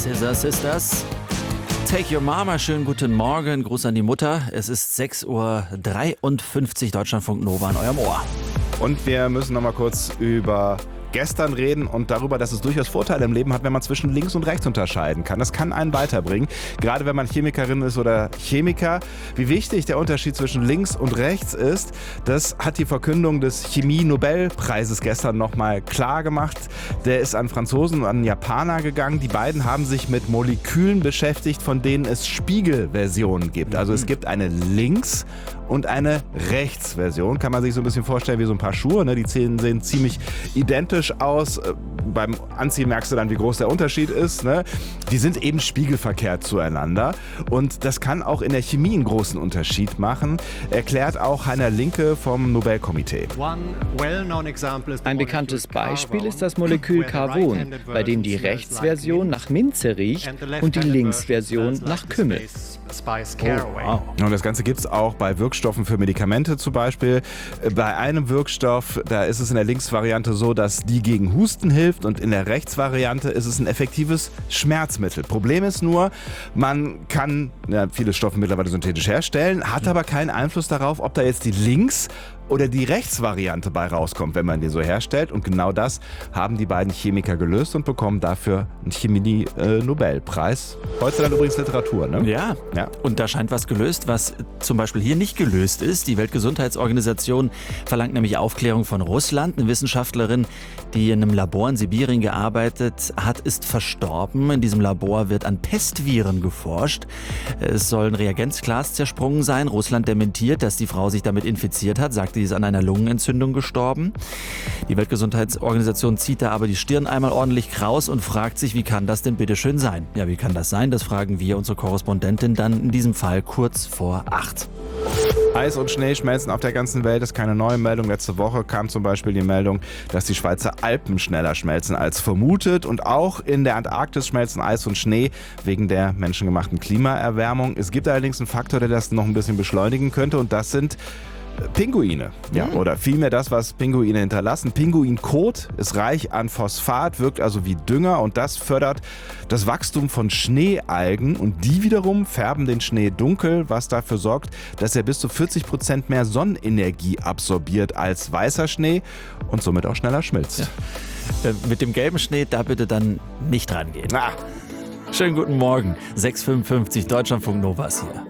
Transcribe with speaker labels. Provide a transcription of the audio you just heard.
Speaker 1: Scissor Sisters. Take Your Mama, schönen guten Morgen, Gruß an die Mutter. Es ist 6:53 Uhr, Deutschlandfunk Nova an eurem Ohr.
Speaker 2: Und wir müssen noch mal kurz über gestern reden und darüber, dass es durchaus Vorteile im Leben hat, wenn man zwischen links und rechts unterscheiden kann. Das kann einen weiterbringen, gerade wenn man Chemikerin ist oder Chemiker. Wie wichtig der Unterschied zwischen links und rechts ist, das hat die Verkündung des Chemie-Nobelpreises gestern noch mal klar gemacht. Der ist an Franzosen und an Japaner gegangen. Die beiden haben sich mit Molekülen beschäftigt, von denen es Spiegelversionen gibt. Also es gibt eine Links- und eine Rechtsversion. Kann man sich so ein bisschen vorstellen wie so ein paar Schuhe. Ne? Die Zähne sehen ziemlich identisch aus. Beim Anziehen merkst du dann, wie groß der Unterschied ist. Ne? Die sind eben spiegelverkehrt zueinander. Und das kann auch in der Chemie einen großen Unterschied machen, erklärt auch Heiner Linke vom Nobelkomitee.
Speaker 3: Ein bekanntes Beispiel ist das Molekül Carbon, bei dem die Rechtsversion nach Minze riecht und die Linksversion nach Kümmel.
Speaker 2: Wow. Und das Ganze gibt es auch bei Wirkstoffen für Medikamente zum Beispiel. Bei einem Wirkstoff, da ist es in der Linksvariante so, dass die gegen Husten hilft und in der Rechtsvariante ist es ein effektives Schmerzmittel. Problem ist nur, man kann viele Stoffe mittlerweile synthetisch herstellen, hat aber keinen Einfluss darauf, ob da jetzt die Links- oder die Rechtsvariante bei rauskommt, wenn man die so herstellt. Und genau das haben die beiden Chemiker gelöst und bekommen dafür einen Chemie-Nobelpreis. Heute dann übrigens Literatur, ne?
Speaker 1: Ja, und da scheint was gelöst, was zum Beispiel hier nicht gelöst ist. Die Weltgesundheitsorganisation verlangt nämlich Aufklärung von Russland. Eine Wissenschaftlerin, die in einem Labor in Sibirien gearbeitet hat, ist verstorben. In diesem Labor wird an Pestviren geforscht. Es soll ein Reagenzglas zersprungen sein. Russland dementiert, dass die Frau sich damit infiziert hat, sagte, sie ist an einer Lungenentzündung gestorben. Die Weltgesundheitsorganisation zieht da aber die Stirn einmal ordentlich kraus und fragt sich, wie kann das denn bitte schön sein? Ja, wie kann das sein? Das fragen wir unsere Korrespondentin dann in diesem Fall kurz vor 8.
Speaker 2: Eis und Schnee schmelzen auf der ganzen Welt, ist keine neue Meldung. Letzte Woche kam zum Beispiel die Meldung, dass die Schweizer Alpen schneller schmelzen als vermutet. Und auch in der Antarktis schmelzen Eis und Schnee wegen der menschengemachten Klimaerwärmung. Es gibt allerdings einen Faktor, der das noch ein bisschen beschleunigen könnte, und das sind Pinguine. Ja, oder vielmehr das, was Pinguine hinterlassen. Pinguinkot ist reich an Phosphat, wirkt also wie Dünger, und das fördert das Wachstum von Schneealgen, und die wiederum färben den Schnee dunkel, was dafür sorgt, dass er bis zu 40% mehr Sonnenenergie absorbiert als weißer Schnee und somit auch schneller schmilzt.
Speaker 1: Ja. Mit dem gelben Schnee, da bitte dann nicht rangehen. Schönen guten Morgen, 6:55 Deutschlandfunk Novas hier.